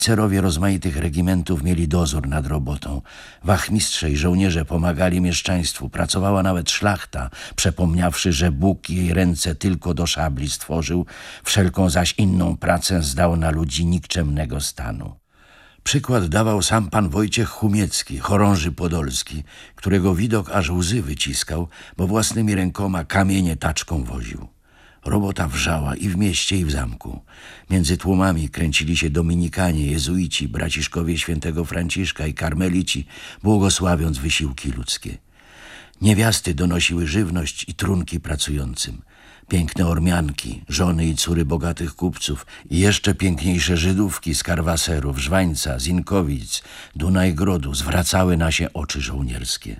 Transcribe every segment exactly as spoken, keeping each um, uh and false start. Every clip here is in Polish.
Oficerowie rozmaitych regimentów mieli dozór nad robotą. Wachmistrze i żołnierze pomagali mieszczaństwu. Pracowała nawet szlachta, przepomniawszy, że Bóg jej ręce tylko do szabli stworzył, wszelką zaś inną pracę zdał na ludzi nikczemnego stanu. Przykład dawał sam pan Wojciech Chumiecki, chorąży podolski, którego widok aż łzy wyciskał, bo własnymi rękoma kamienie taczką woził. Robota wrzała i w mieście, i w zamku. Między tłumami kręcili się dominikanie, jezuici, braciszkowie świętego Franciszka i karmelici, błogosławiąc wysiłki ludzkie. Niewiasty donosiły żywność i trunki pracującym. Piękne Ormianki, żony i córy bogatych kupców i jeszcze piękniejsze Żydówki z Karwaserów, Żwańca, Zinkowic, Dunajgrodu zwracały na się oczy żołnierskie.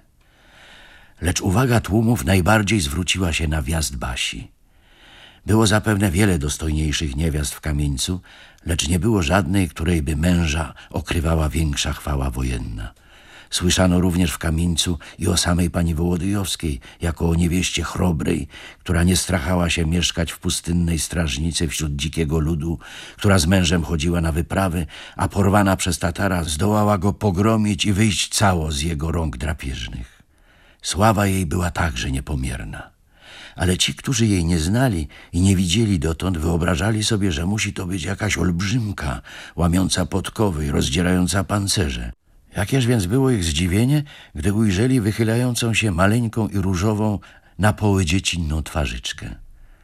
Lecz uwaga tłumów najbardziej zwróciła się na wjazd Basi. Było zapewne wiele dostojniejszych niewiast w Kamieńcu, lecz nie było żadnej, której by męża okrywała większa chwała wojenna. Słyszano również w Kamieńcu i o samej pani Wołodyjowskiej, jako o niewieście chrobrej, która nie strachała się mieszkać w pustynnej strażnicy wśród dzikiego ludu, która z mężem chodziła na wyprawy, a porwana przez Tatara zdołała go pogromić i wyjść cało z jego rąk drapieżnych. Sława jej była także niepomierna. Ale ci, którzy jej nie znali i nie widzieli dotąd, wyobrażali sobie, że musi to być jakaś olbrzymka, łamiąca podkowy i rozdzierająca pancerze. Jakież więc było ich zdziwienie, gdy ujrzeli wychylającą się maleńką i różową na poły dziecinną twarzyczkę.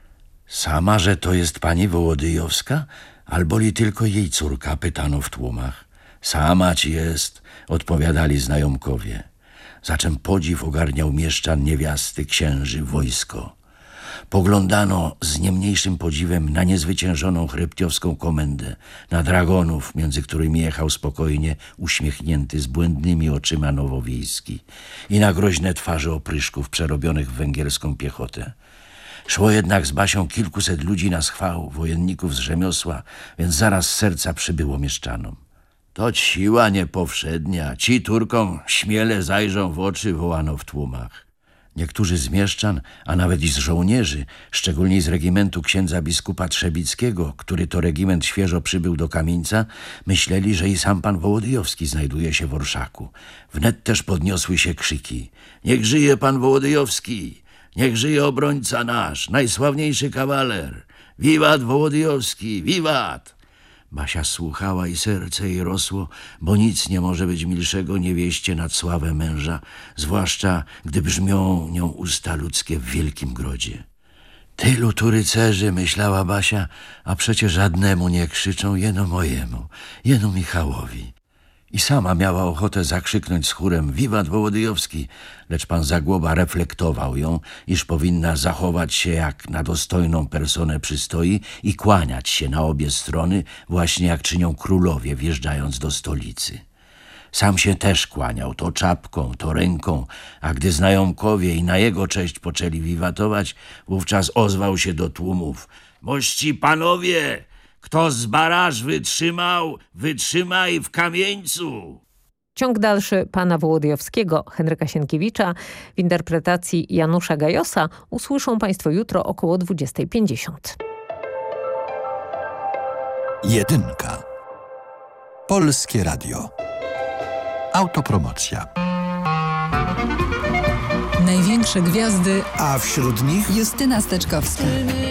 Sama, że to jest pani Wołodyjowska, alboli tylko jej córka, pytano w tłumach. Sama ci jest, odpowiadali znajomkowie. Zaczem podziw ogarniał mieszczan, niewiasty, księży, wojsko. Poglądano z nie mniejszym podziwem na niezwyciężoną chreptiowską komendę, na dragonów, między którymi jechał spokojnie uśmiechnięty z błędnymi oczyma Nowowiejski, i na groźne twarze opryszków przerobionych w węgierską piechotę. Szło jednak z Basią kilkuset ludzi na schwał, wojenników z rzemiosła, więc zaraz z serca przybyło mieszczanom. To siła niepowszednia, ci Turkom śmiele zajrzą w oczy, wołano w tłumach. Niektórzy z mieszczan, a nawet i z żołnierzy, szczególnie z regimentu księdza biskupa Trzebickiego, który to regiment świeżo przybył do Kamieńca, myśleli, że i sam pan Wołodyjowski znajduje się w orszaku. Wnet też podniosły się krzyki. Niech żyje pan Wołodyjowski! Niech żyje obrońca nasz, najsławniejszy kawaler! Wiwat Wołodyjowski! Wiwat! Basia słuchała i serce jej rosło, bo nic nie może być milszego niewieście nad sławę męża, zwłaszcza gdy brzmią nią usta ludzkie w wielkim grodzie. Tylu tu rycerzy, myślała Basia, a przecież żadnemu nie krzyczą, jeno mojemu, jeno Michałowi. I sama miała ochotę zakrzyknąć z chórem Wiwat Wołodyjowski, lecz pan Zagłoba reflektował ją, iż powinna zachować się jak na dostojną personę przystoi i kłaniać się na obie strony, właśnie jak czynią królowie, wjeżdżając do stolicy. Sam się też kłaniał, to czapką, to ręką, a gdy znajomkowie i na jego cześć poczęli wiwatować, wówczas ozwał się do tłumów. Mości panowie! Kto z baraż wytrzymał, wytrzymaj w Kamieńcu. Ciąg dalszy pana Wołodyjowskiego, Henryka Sienkiewicza w interpretacji Janusza Gajosa usłyszą państwo jutro około dwudziestej pięćdziesiąt. Jedynka. Polskie Radio. Autopromocja. Największe gwiazdy, A wśród nich Justyna Steczkowska.